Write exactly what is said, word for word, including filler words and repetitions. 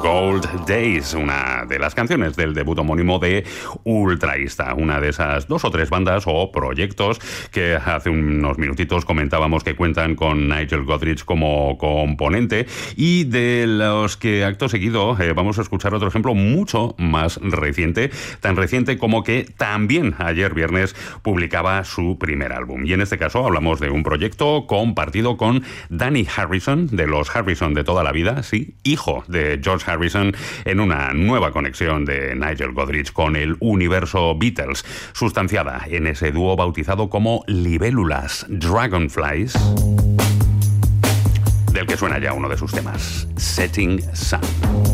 Gold Days, una de las canciones del debut homónimo de Ultraísta, una de esas dos o tres bandas o proyectos que hace unos minutitos comentábamos que cuentan con Nigel Godrich como componente y de los que acto seguido eh, vamos a escuchar otro ejemplo mucho más reciente, tan reciente como que también ayer viernes publicaba su primer álbum. Y en este caso hablamos de un proyecto compartido con Danny Harrison, de los Harrison de toda la vida, sí, hijo de George Harrison, en una nueva conexión de Nigel Godrich con el universo Beatles, sustanciada en ese dúo bautizado como Libélulas Dragonflies, del que suena ya uno de sus temas, Setting Sun.